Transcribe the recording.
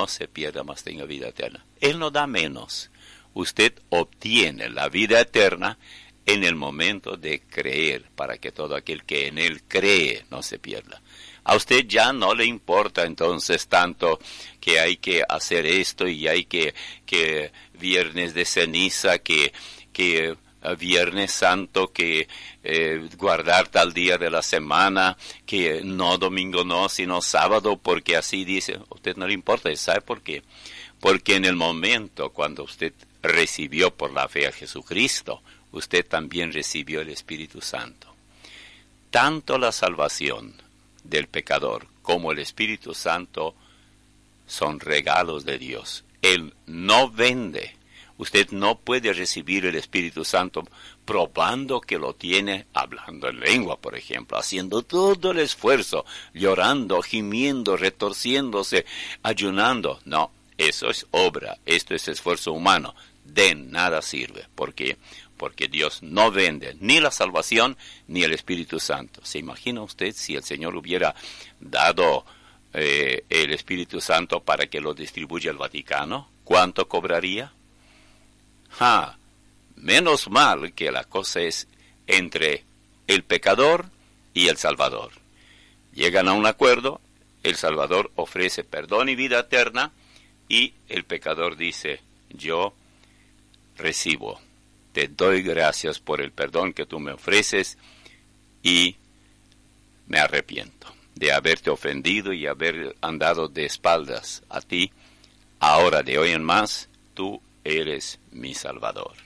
no se pierda, mas tenga vida eterna. Él no da menos. Usted obtiene la vida eterna en el momento de creer, para que todo aquel que en Él cree no se pierda. A usted ya no le importa entonces tanto que hay que hacer esto y hay que viernes de ceniza, que Viernes Santo, que guardar tal día de la semana, que no domingo no, sino sábado, porque así dice. A usted no le importa, ¿sabe por qué? Porque en el momento cuando usted recibió por la fe a Jesucristo, usted también recibió el Espíritu Santo. Tanto la salvación del pecador como el Espíritu Santo son regalos de Dios. Él no vende. Usted no puede recibir el Espíritu Santo probando que lo tiene, hablando en lengua, por ejemplo, haciendo todo el esfuerzo, llorando, gimiendo, retorciéndose, ayunando. No, eso es obra, esto es esfuerzo humano. De nada sirve. ¿Por qué? Porque Dios no vende ni la salvación ni el Espíritu Santo. ¿Se imagina usted si el Señor hubiera dado el Espíritu Santo para que lo distribuya el Vaticano? ¿Cuánto cobraría? Menos mal que la cosa es entre el pecador y el Salvador. Llegan a un acuerdo, el Salvador ofrece perdón y vida eterna, y el pecador dice, yo recibo, te doy gracias por el perdón que tú me ofreces y me arrepiento de haberte ofendido y haber andado de espaldas a ti. Ahora de hoy en más, tú eres mi Salvador.